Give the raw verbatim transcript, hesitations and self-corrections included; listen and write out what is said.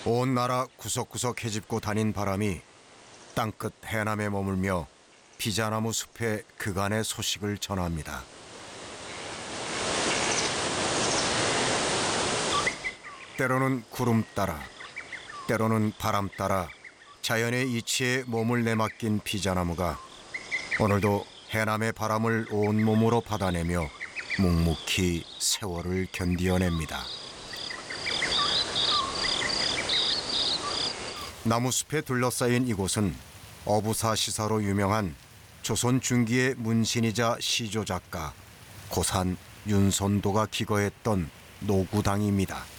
온 나라 구석구석 헤집고 다닌 바람이 땅끝 해남에 머물며 비자나무 숲의 그간의 소식을 전합니다. 때로는 구름 따라, 때로는 바람 따라 자연의 이치에 몸을 내맡긴 비자나무가 오늘도 해남의 바람을 온몸으로 받아내며 묵묵히 세월을 견디어냅니다. 나무숲에 둘러싸인 이곳은 어부사시사로 유명한 조선 중기의 문신이자 시조작가 고산 윤선도가 기거했던 노구당입니다.